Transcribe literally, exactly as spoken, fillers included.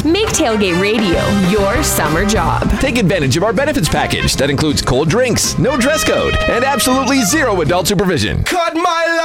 Make Tailgate Radio your summer job. Take advantage of our benefits package that includes cold drinks, no dress code, and absolutely zero adult supervision. Cut my